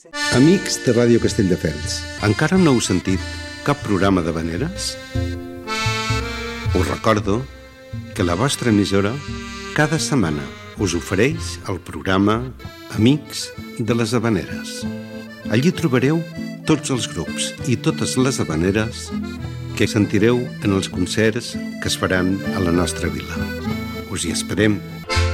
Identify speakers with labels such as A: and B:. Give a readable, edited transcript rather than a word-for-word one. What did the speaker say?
A: Amics de Ràdio Castelldefels,
B: encara no heu sentit cap programa d'havaneres? Us recordo que la vostra emissora cada setmana us ofereix el programa Amics de les Havaneres. Allí trobareu tots els grups i totes les havaneres que sentireu en els concerts que es faran a la nostra vila. Us hi esperem.